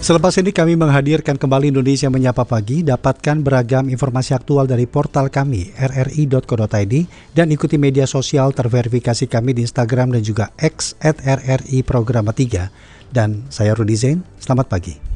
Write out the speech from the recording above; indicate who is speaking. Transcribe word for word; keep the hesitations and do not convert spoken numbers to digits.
Speaker 1: Selepas ini kami menghadirkan kembali Indonesia Menyapa Pagi. Dapatkan beragam informasi aktual dari portal kami r r i dot co dot i d dan ikuti media sosial terverifikasi kami di Instagram dan juga X at r r i programa tiga. Dan saya Rudy Zain, selamat pagi.